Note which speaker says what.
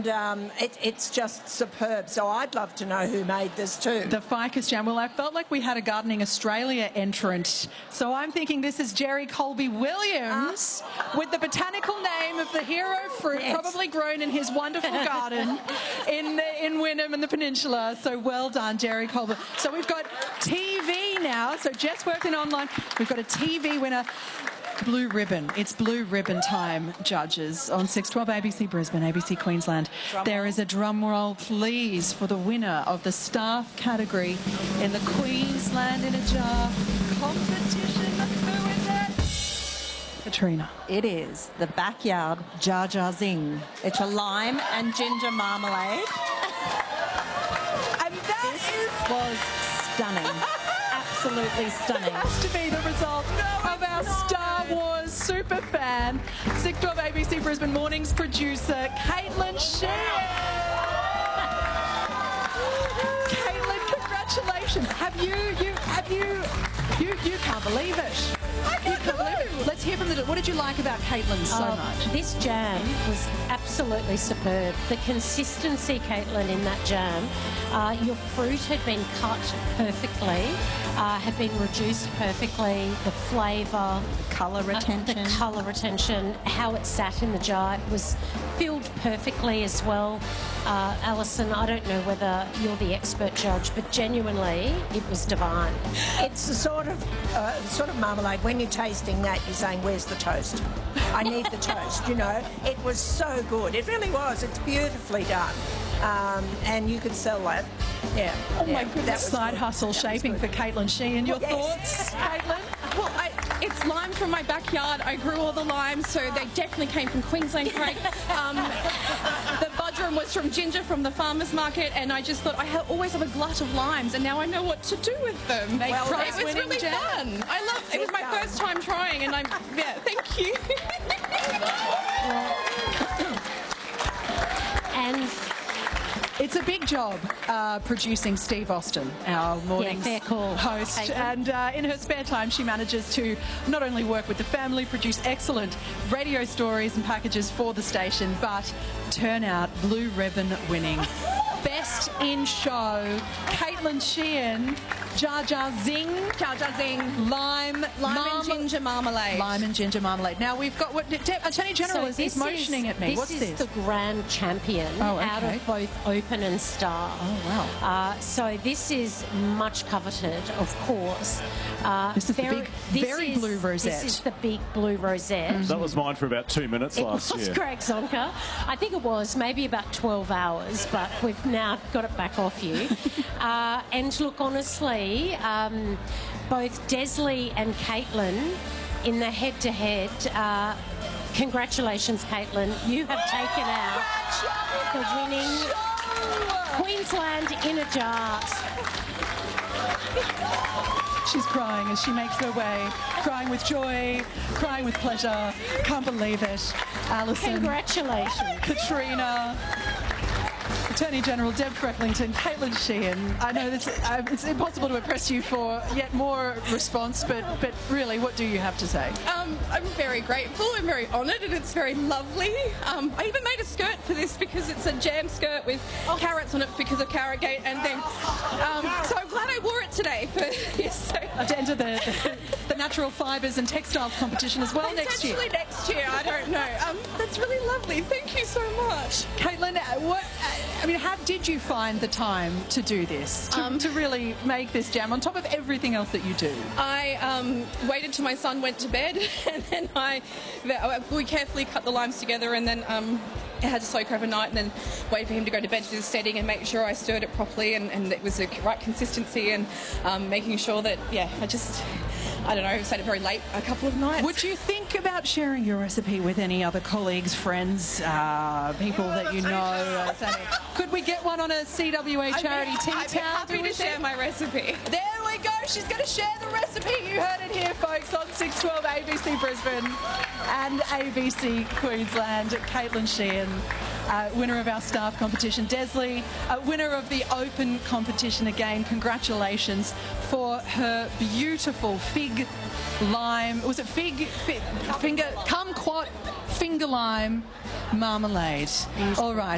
Speaker 1: and it's just superb. So I'd love to know who made this too.
Speaker 2: The ficus jam. Well, I felt like we had a Gardening Australia entrant, so I'm thinking this is Jerry Colby Williams with the botanical name of the hero fruit, probably grown in his wonderful garden in Wynnum and the Peninsula. So well done, Jerry Colby. So we've got TV now. So Jess working online. We've got a TV winner. Blue ribbon. It's blue ribbon time, judges, on 612 ABC Brisbane, ABC Queensland. There is a drum roll, please, for the winner of the staff category in the Queensland in a Jar competition. Who is it? Katrina.
Speaker 3: It is the Backyard Jar Jar Zing. It's a lime and ginger marmalade.
Speaker 2: And that
Speaker 3: was stunning. Absolutely stunning.
Speaker 2: It has to be the result of our Star Wars super fan, 612 ABC Brisbane Mornings producer, Caitlin Sheehan. Caitlin, congratulations. You can't believe it. I can't believe it. Let's hear from the... What did you like about Caitlin so much?
Speaker 4: This jam was absolutely superb. The consistency, Caitlin, in that jam. Your fruit had been cut perfectly, had been reduced perfectly. The flavour,
Speaker 3: colour retention,
Speaker 4: how it sat in the jar, it was filled perfectly as well. Alison, I don't know whether you're the expert judge, but genuinely, it was divine.
Speaker 1: It's the sort of marmalade. When you're tasting that, you're saying, "Where's the toast? I need the toast." You know, it was so good. It really was. It's beautifully done, and you could sell that. Yeah.
Speaker 2: Oh my goodness! Side hustle shaping for Caitlin Sheehan. Your thoughts, Caitlin?
Speaker 5: Well, it's limes from my backyard. I grew all the limes, so they definitely came from Queensland, Craig. The budgerum was from ginger from the farmer's market, and I just thought I always have a glut of limes, and now I know what to do with them.
Speaker 2: It
Speaker 5: was really fun. It was my first time trying, and thank you.
Speaker 4: And
Speaker 2: it's a big job producing Steve Austin, our morning host.
Speaker 4: Caitlin.
Speaker 2: And in her spare time, she manages to not only work with the family, produce excellent radio stories and packages for the station, but turn out blue ribbon winning. Best in show, Caitlin Sheehan, Jar Jar Zing.
Speaker 5: Jar Jar Zing.
Speaker 2: Lime
Speaker 5: and ginger marmalade.
Speaker 2: Lime and ginger marmalade. Now we've got what Attorney General is motioning at me. What's this?
Speaker 4: This is the grand champion out of both Open and Star.
Speaker 2: Oh wow!
Speaker 4: So this is much coveted, of course.
Speaker 2: This is the very blue rosette.
Speaker 4: This is the big blue rosette.
Speaker 6: That was mine for about 2 minutes last year.
Speaker 4: It was Greg Zonka. I think it was maybe about 12 hours, but we've now got it back off you. And look, honestly, both Desley and Caitlin in the head-to-head, congratulations, Caitlin. You have taken out the winning Queensland in a Jar.
Speaker 2: She's crying as she makes her way, crying with joy, crying with pleasure. Can't believe it. Alison.
Speaker 4: Congratulations.
Speaker 2: Katrina. Attorney General Deb Frecklington, Caitlin Sheehan. I know it's impossible to impress you for yet more response, but really, what do you have to say?
Speaker 5: I'm very grateful. I'm very honoured, and it's very lovely. I even made a skirt for this because it's a jam skirt with carrots on it because of Carrotgate, and then so I'm glad I wore it today for this.
Speaker 2: To enter the natural fibres and textiles competition as well next year.
Speaker 5: Potentially next year, I don't know. That's really lovely. Thank you so much.
Speaker 2: Caitlin, how did you find the time to do this, to really make this jam on top of everything else that you do?
Speaker 5: I waited till my son went to bed, and then we carefully cut the limes together, and then I had to soak overnight, and then wait for him to go to bed to do the setting and make sure I stirred it properly and it was the right consistency, and making sure that, I don't know, stayed it very late a couple of nights.
Speaker 2: Would you think about sharing your recipe with any other colleagues, friends, people that you know? Could we get one on a CWA charity tea towel?
Speaker 5: I'd be happy to share my recipe.
Speaker 2: There we go. She's going to share the recipe. You heard it here, folks, on 612 ABC Brisbane and ABC Queensland. Caitlin Sheehan, winner of our staff competition. Desley, winner of the open competition again. Congratulations for her beautiful fig lime. Was it kumquat finger lime marmalade? All right.